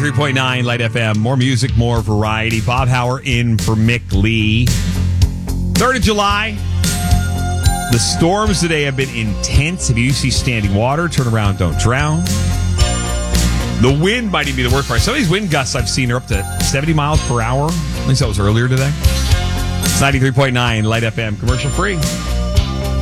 93.9 Light FM. More music, more variety. Bob Hauer in for Mick Lee. 3rd of July. The storms today have been intense. If you see standing water, turn around, don't drown. The wind might even be the worst part. Some of these wind gusts I've seen are up to 70 miles per hour. At least that was earlier today. It's 93.9 Light FM, commercial free.